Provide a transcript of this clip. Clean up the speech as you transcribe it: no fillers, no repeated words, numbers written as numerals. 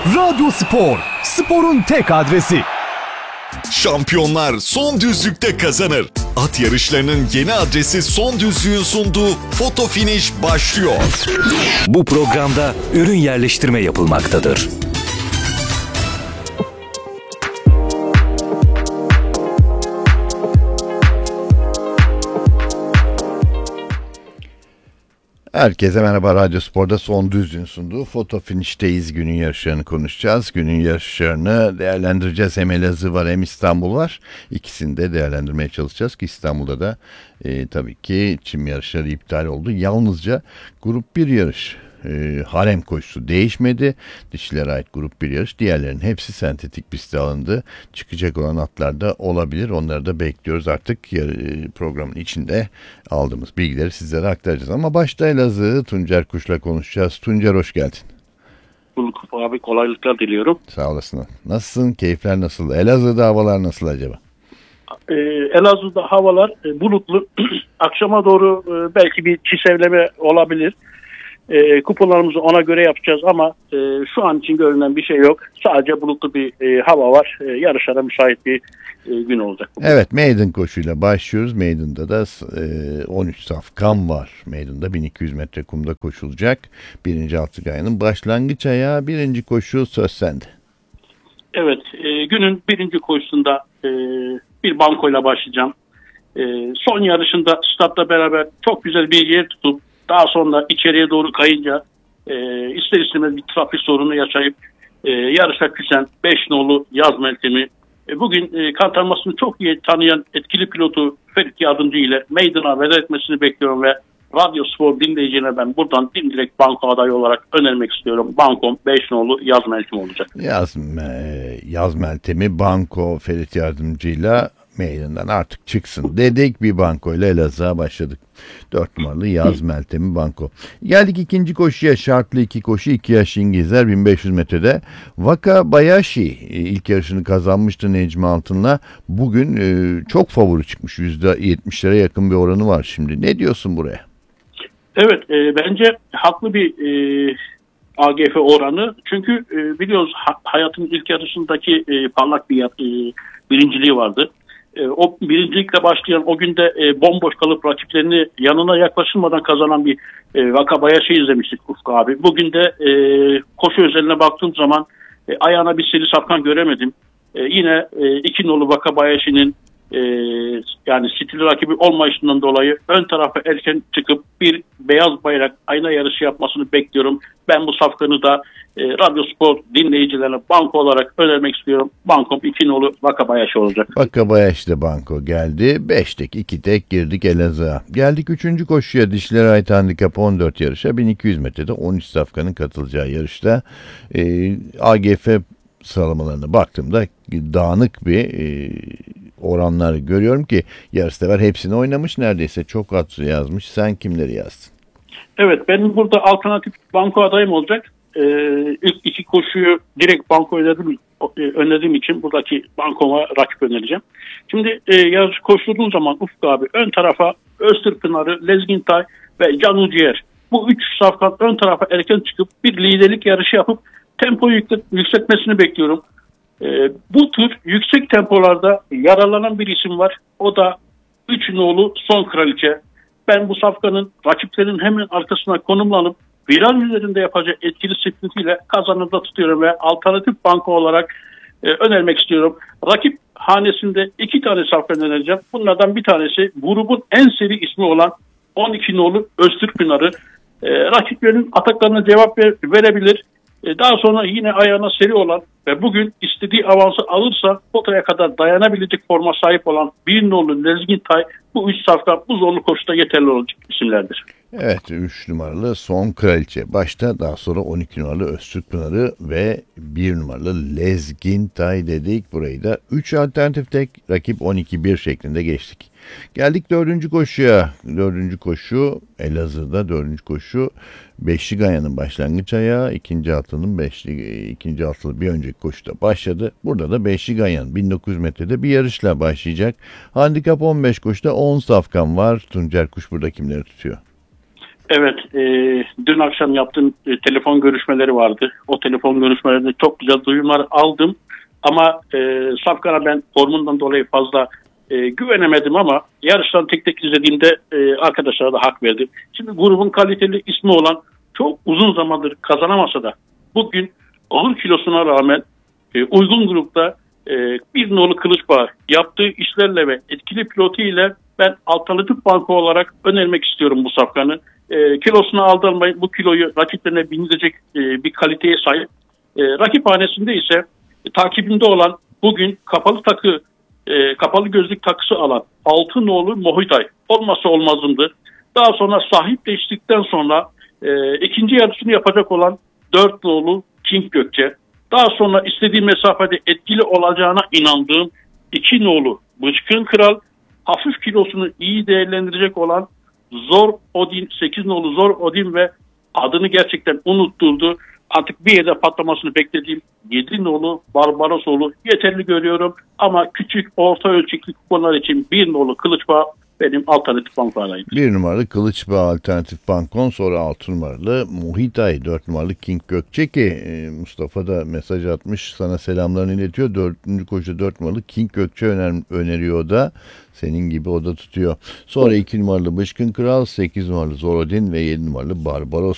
Radyo Spor, sporun tek adresi. Şampiyonlar son düzlükte kazanır. At yarışlarının yeni adresi Son Düzlük'ün sunduğu Foto Finish başlıyor. Bu programda ürün yerleştirme yapılmaktadır. Herkese merhaba. Radyo Spor'da Son Düzlük'ün sunduğu Foto Finish'teyiz. Günün yarışlarını konuşacağız. Günün yarışlarını değerlendireceğiz. Hem Elazığ var hem İstanbul var. İkisini de değerlendirmeye çalışacağız ki İstanbul'da da tabii ki çim yarışları iptal oldu. Yalnızca grup 1 yarış. Harem koşusu değişmedi. Dişilere ait grup 1 yarış. Diğerlerinin hepsi sentetik piste alındı. Çıkacak olan atlar da olabilir. Onları da bekliyoruz. Artık programın içinde aldığımız bilgileri sizlere aktaracağız. Ama başta Elazığ Tuncer Kuş'la konuşacağız. Tuncer hoş geldin. Bulduk abi, kolaylıklar diliyorum. Sağ olasın. Nasılsın? Keyifler nasıl? Elazığ'da havalar nasıl acaba? Elazığ'da havalar bulutlu. Akşama doğru belki bir çisevleme olabilir. Kuponlarımızı ona göre yapacağız ama şu an için görünen bir şey yok. Sadece bulutlu bir hava var. Yarışlara müsait bir gün olacak. Evet, maiden koşuyla başlıyoruz. Maiden'da da 13 safkan var. Maiden'da 1200 metre kumda koşulacak. 1. Altıgaya'nın başlangıç ayağı, 1. koşu söz sende. Evet, günün 1. koşusunda bir bankoyla başlayacağım. Son yarışında startla beraber çok güzel bir yer tutup daha sonra içeriye doğru kayınca ister istemez bir trafik sorunu yaşayıp yarışa küsen 5 nolu Yaz Meltem'i bugün kantarmasını çok iyi tanıyan etkili pilotu Ferit Yardımcı ile Maiden'a veda etmesini bekliyorum ve Radyo Spor dinleyicilerine ben buradan direkt banko adayı olarak önermek istiyorum. Bankom 5 nolu Yaz Meltem olacak. Yaz Meltem'i banko Ferit Yardımcı'yla Maiden'dan artık çıksın dedik, bir bankoyla Elazığ'a başladık. 4 numaralı Yaz Meltem'i banko. Geldik ikinci koşuya, şartlı 2 koşu, 2 yaş İngilizler 1500 metrede. Wakabayashi ilk yarışını kazanmıştı Necmi Altın'la. Bugün çok favori çıkmış, %70'lere yakın bir oranı var şimdi. Ne diyorsun buraya? Evet, bence haklı bir AGF oranı. Çünkü biliyoruz hayatın ilk yarışındaki parlak bir birinciliği vardı. O birincilikle başlayan o günde bomboş kalıp rakiplerini yanına yaklaşılmadan kazanan bir Wakabayashi izlemiştik Ufku abi. Bugün de koşu özeline baktığım zaman ayağına bir seri safkan göremedim. Yine 2 nolu Wakabayashi'nin yani stili rakibi olmayışından dolayı ön tarafa erken çıkıp bir beyaz bayrak ayna yarışı yapmasını bekliyorum. Ben bu safkanı da Radyo Spor dinleyicilerine banko olarak önermek istiyorum. Bankom 2 nolu Wakabayashi olacak. Wakabayashi'de banko geldi. 5 tek 2 tek girdik Elazığ'a. Geldik 3. koşuya, dişilere ait handikap 14 yarışa. 1200 metrede 13 safkanın katılacağı yarışta AGF sıralamalarına baktığımda dağınık bir oranlar görüyorum ki yarışsever hepsini oynamış, neredeyse çok at yazmış. Sen kimleri yazdın? Evet, benim burada alternatif banko adayım olacak. İlk 2 koşuyu direkt banko önerdiğim için buradaki bankoma rakip önereceğim. Şimdi yarış koşulduğun zaman Ufuk abi ön tarafa Öztürkpınar'ı, Lezgintay ve Can Uciğer, bu 3 safkan ön tarafa erken çıkıp bir liderlik yarışı yapıp tempoyu yükseltmesini bekliyorum. Bu tür yüksek tempolarda yaralanan bir isim var. O da 3 nolu Son Kraliçe. Ben bu safkanın rakiplerin hemen arkasına konumlanıp viral üzerinde yapacağı etkili sprintiyle kazanırda tutuyorum ve alternatif banko olarak önermek istiyorum. Rakip hanesinde 2 tane safkan önereceğim. Bunlardan bir tanesi grubun en seri ismi olan 12 nolu Öztürkpınar'ı. Rakiplerin ataklarına cevap verebilir. Daha sonra yine ayağına seri olan ve bugün istediği avansı alırsa potaya kadar dayanabilecek forma sahip olan 1 nolu Lezgintay, bu 3 safkan bu zorlu koşuda yeterli olacak isimlerdir. Evet, 3 numaralı Son Kraliçe başta, daha sonra 12 numaralı Öztürkpınar'ı ve 1 numaralı Lezgintay dedik. Burayı da 3 alternatif tek, rakip 12-1 şeklinde geçtik. Geldik 4. koşuya. 4. koşu Elazığ'da, 4. koşu Beşli Gaya'nın başlangıç ayağı, ikinci altılı bir önceki koşuda başladı. Burada da Beşli Gaya'nın 1900 metrede bir yarışla başlayacak. Handikap 15 koşuda 10 safkan var. Tuncer Kuş burada kimleri tutuyor? Evet, dün akşam yaptığım telefon görüşmeleri vardı. O telefon görüşmelerinde çok güzel duyumlar aldım. Ama Safkan'a ben formundan dolayı fazla güvenemedim ama yarıştan tek tek izlediğimde arkadaşlara da hak verdim. Şimdi grubun kaliteli ismi olan çok uzun zamandır kazanamasa da bugün ağır kilosuna rağmen uygun grupta bir nolu Kılıçbağ yaptığı işlerle ve etkili pilotu ile ben alternatif banko olarak önermek istiyorum bu Safkan'ı. Kilosuna aldanmayın. Bu kiloyu rakiplerine bindirecek bir kaliteye sahip. Rakip hanesinde ise takibinde olan bugün kapalı gözlük takısı alan 6 nolu Mohitay olmazsa olmazımdır. Daha sonra sahipleştikten sonra ikinci yarışını yapacak olan 4 nolu King Gökçe. Daha sonra istediği mesafede etkili olacağına inandığım 2 nolu Bıçkın Kral, hafif kilosunu iyi değerlendirecek olan Zor Odin, 8 nolu Zor Odin ve adını gerçekten unutturdu. Artık bir yerde patlamasını beklediğim 7 nolu Barbarosoğlu yeterli görüyorum. Ama küçük orta ölçekli kuponlar için 1 nolu Kılıçbağ benim alternatif bankolarıyım. 1 numaralı Kılıçbağ alternatif bankon, sonra 6 numaralı Mohitay, 4 numaralı King Gökçe ki Mustafa da mesaj atmış, sana selamlarını iletiyor. 4. koşu 4 numaralı King Gökçe öneriyor da. Senin gibi o da tutuyor. Sonra 2 numaralı Bıçkın Kral, 8 numaralı Zorodin ve 7 numaralı Barbaros